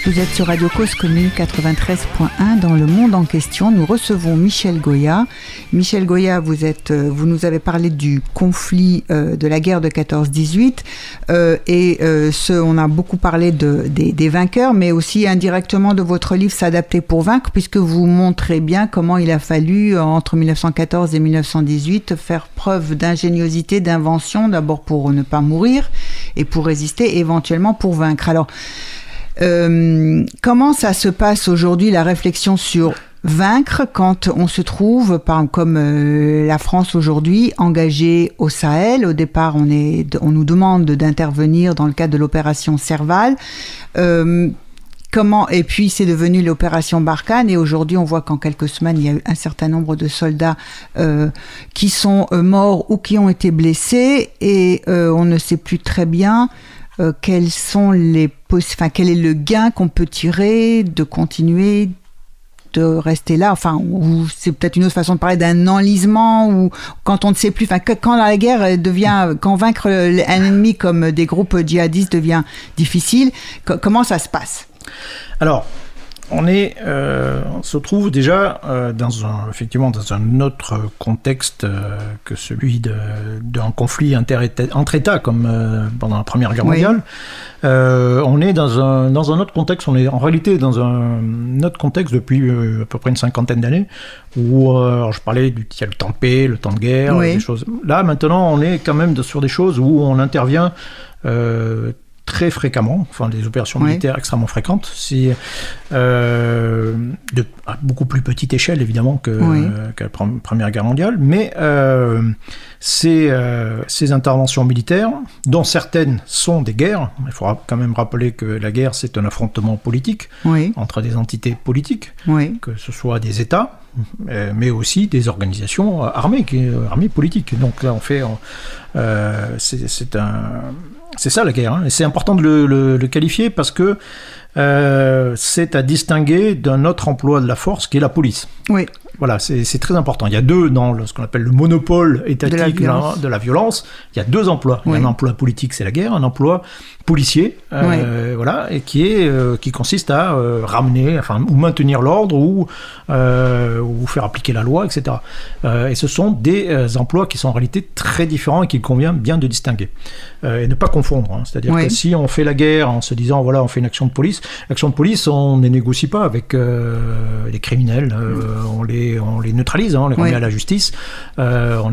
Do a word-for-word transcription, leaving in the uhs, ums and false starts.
Vous êtes sur Radio Cause Commune quatre-vingt-treize point un. Dans le monde en question, nous recevons Michel Goya. Michel Goya, vous, êtes, vous nous avez parlé du conflit euh, de la guerre de quatorze dix-huit euh, et euh, ce, on a beaucoup parlé de, des, des vainqueurs, mais aussi indirectement de votre livre S'adapter pour vaincre, puisque vous montrez bien comment il a fallu, entre mille neuf cent quatorze et mille neuf cent dix-huit, faire preuve d'ingéniosité, d'invention, d'abord pour ne pas mourir et pour résister, éventuellement pour vaincre. Alors, Euh, comment ça se passe aujourd'hui, la réflexion sur vaincre, quand on se trouve, par, comme euh, la France aujourd'hui, engagée au Sahel? Au départ, on, est, on nous demande d'intervenir dans le cadre de l'opération Serval. Euh, Comment, et puis c'est devenu l'opération Barkhane, et aujourd'hui on voit qu'en quelques semaines il y a eu un certain nombre de soldats euh, qui sont euh, morts ou qui ont été blessés, et euh, on ne sait plus très bien euh, quels sont les poss- enfin, quel est le gain qu'on peut tirer de continuer de rester là, enfin, ou c'est peut-être une autre façon de parler d'un enlisement, ou quand on ne sait plus, enfin, quand la guerre devient, quand vaincre un ennemi comme des groupes djihadistes devient difficile, co- comment ça se passe? Alors, on est, euh, on se trouve déjà euh, dans un, effectivement, dans un autre contexte euh, que celui de, d'un conflit inter-État, entre États, comme euh, pendant la Première Guerre mondiale. Oui. Euh, on est dans un, dans un autre contexte. On est en réalité dans un autre contexte depuis euh, à peu près une cinquantaine d'années, où euh, alors je parlais du, il y a le temps de paix, le temps de guerre, oui. des choses. Là, maintenant, on est quand même de, sur des choses où on intervient. Euh, très fréquemment, enfin des opérations militaires oui. extrêmement fréquentes, c'est euh, de à beaucoup plus petite échelle évidemment que, oui. euh, que la Première Guerre mondiale, mais euh, ces, euh, ces interventions militaires, dont certaines sont des guerres, il faudra quand même rappeler que la guerre c'est un affrontement politique oui. entre des entités politiques, oui. que ce soit des États, mais aussi des organisations armées, armées politiques. Donc là on fait, euh, c'est, c'est un C'est ça la guerre, hein. Et c'est important de le, le, le qualifier parce que euh, c'est à distinguer d'un autre emploi de la force qui est la police. Oui. Voilà, c'est, c'est très important. Il y a deux, dans le, ce qu'on appelle le monopole étatique de la violence, de la violence il y a deux emplois. Oui. Il y a un emploi politique, c'est la guerre, un emploi policier, euh, oui. voilà, et qui, est, euh, qui consiste à euh, ramener, enfin, ou maintenir l'ordre, ou, euh, ou faire appliquer la loi, et cetera. Euh, et ce sont des euh, emplois qui sont en réalité très différents et qu'il convient bien de distinguer. Euh, et ne pas confondre. Hein. C'est-à-dire oui. que si on fait la guerre en se disant, voilà, on fait une action de police, l'action de police, on ne négocie pas avec euh, les criminels, euh, on les on les neutralise, hein, on les remet oui. à la justice, euh, on